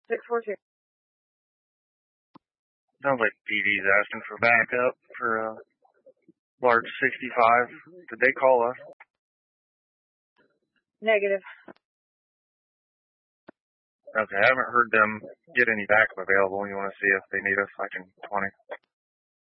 642. Sounds like PD's asking for backup for a large 65. Did they call us? Negative. Okay, I haven't heard them get any backup available. You want to see if they need us? I can 20.